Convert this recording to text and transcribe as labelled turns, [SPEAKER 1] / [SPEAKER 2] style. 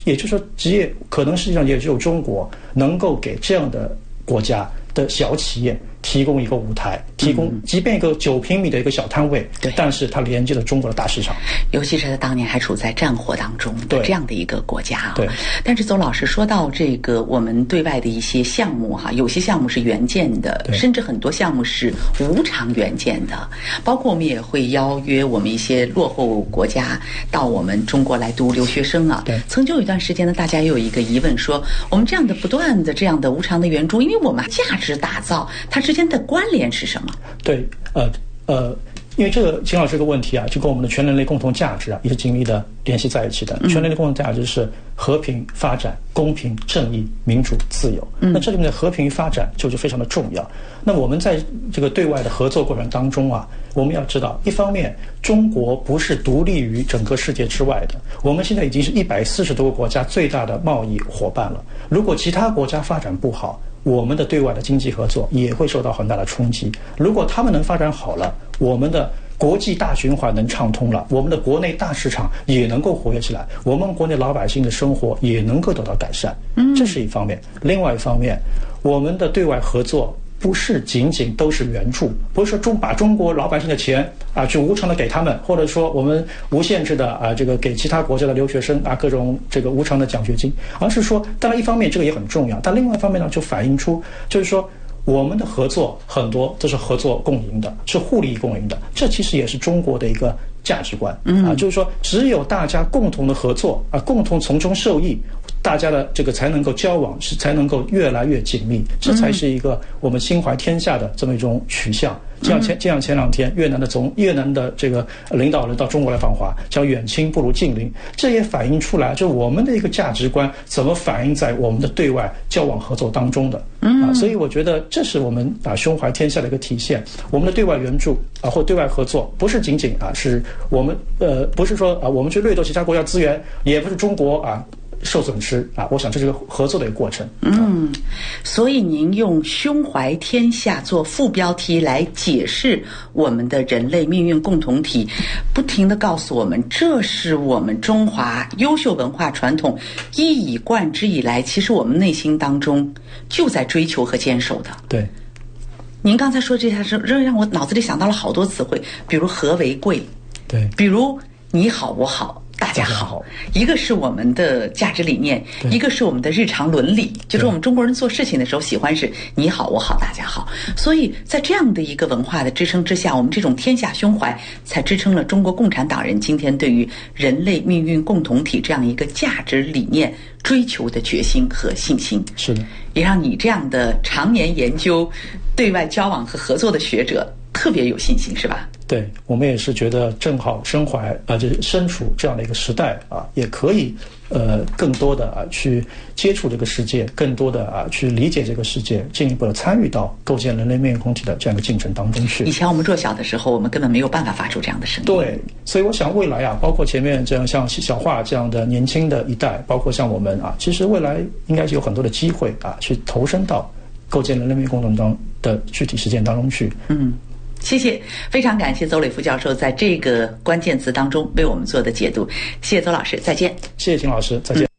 [SPEAKER 1] 也就是说，可能实际上也只有中国能够给这样的国家的小企业提供一个舞台，提供即便一个9平米的一个小摊位，但是它连接了中国的大市场，
[SPEAKER 2] 尤其是它当年还处在战火当中的这样的一个国家啊。
[SPEAKER 1] 对。
[SPEAKER 2] 但是邹老师说到这个我们对外的一些项目哈，有些项目是援建的，甚至很多项目是无偿援建的，包括我们也会邀约我们一些落后国家到我们中国来读留学生啊。
[SPEAKER 1] 对。
[SPEAKER 2] 曾经有一段时间呢，大家也有一个疑问说，我们这样的不断的这样的无偿的援助，因为我们价值打造，它之间的关联是什么？
[SPEAKER 1] 对，因为这个秦老师这个问题啊，就跟我们的全人类共同价值啊，也是紧密的联系在一起的。全人类共同价值是和平、发展、公平、正义、民主、自由。那这里面的和平发展就非常的重要。那我们在这个对外的合作过程当中啊，我们要知道，一方面中国不是独立于整个世界之外的，我们现在已经是140多个国家最大的贸易伙伴了。如果其他国家发展不好，我们的对外的经济合作也会受到很大的冲击。如果他们能发展好了，我们的国际大循环能畅通了，我们的国内大市场也能够活跃起来，我们国内老百姓的生活也能够得到改善。这是一方面。另外一方面，我们的对外合作不是仅仅都是援助，不是说把中国老百姓的钱啊去无偿的给他们，或者说我们无限制的这个给其他国家的留学生各种这个无偿的奖学金，而是说，当然一方面这个也很重要，但另外一方面呢，就反映出就是说，我们的合作很多都是合作共赢的，是互利共赢的，这其实也是中国的一个价值观就是说，只有大家共同的合作共同从中受益，大家的这个才能够交往，才能够越来越紧密，这才是一个我们心怀天下的这么一种取向。像前两天越南的这个领导人到中国来访华，叫远亲不如近邻，这也反映出来，就我们的一个价值观怎么反映在我们的对外交往合作当中的所以我觉得这是我们胸怀天下的一个体现。我们的对外援助或对外合作，不是仅仅是我们不是说我们去掠夺其他国家资源，也不是中国受损失我想这是个合作的一个过程。
[SPEAKER 2] 所以您用胸怀天下做副标题来解释我们的人类命运共同体，不停地告诉我们，这是我们中华优秀文化传统一以贯之以来，其实我们内心当中就在追求和坚守的。
[SPEAKER 1] 对。
[SPEAKER 2] 您刚才说这下是让我脑子里想到了好多词汇，比如和为贵，
[SPEAKER 1] 对，
[SPEAKER 2] 比如你好我好大家好，一个是我们的价值理念，一个是我们的日常伦理，就是我们中国人做事情的时候喜欢是你好我好大家好。所以在这样的一个文化的支撑之下，我们这种天下胸怀才支撑了中国共产党人今天对于人类命运共同体这样一个价值理念追求的决心和信心。
[SPEAKER 1] 是的，
[SPEAKER 2] 也让你这样的常年研究对外交往和合作的学者特别有信心，是吧？
[SPEAKER 1] 对，我们也是觉得正好身怀就是身处这样的一个时代也可以更多的去接触这个世界，更多的去理解这个世界，进一步的参与到构建人类命运共同体的这样一个进程当中去。
[SPEAKER 2] 以前我们弱小的时候，我们根本没有办法发出这样的声音。
[SPEAKER 1] 对，所以我想未来包括前面这样像小华这样的年轻的一代，包括像我们其实未来应该是有很多的机会去投身到构建人类命运共同体的具体实践当中去。
[SPEAKER 2] 谢谢，非常感谢邹磊副教授在这个关键词当中为我们做的解读。谢谢邹老师，再见。
[SPEAKER 1] 谢谢秦老师，再见。